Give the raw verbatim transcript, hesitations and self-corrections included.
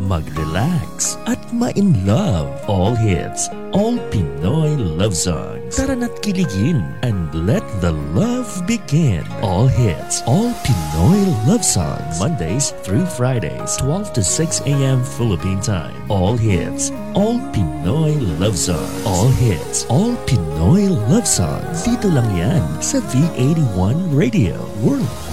mag-relax at ma-in love. All hits, all Pinoy love songs. Tara na't kiligin and let the love begin. All hits, all Pinoy love songs. Mondays through Fridays, twelve to six a.m. Philippine time. All hits, all Pinoy love songs. All hits, all Pinoy love songs. Dito lang yan sa V eighty-one Radio World